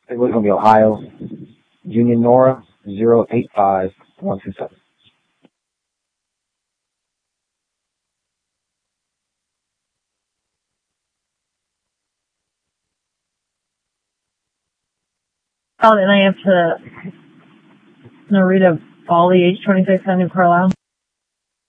It was going to be Ohio. Union Nora 085127. Oh, then I have to Narita Bali, age 26, on New Carlisle.